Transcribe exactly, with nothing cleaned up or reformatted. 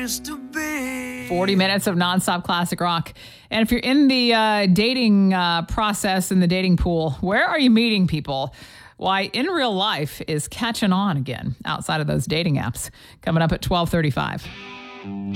used to be. forty minutes of nonstop classic rock. And if you're in the uh, dating uh, process, in the dating pool, where are you meeting people? Why, In Real Life is catching on again outside of those dating apps. Coming up at twelve thirty-five.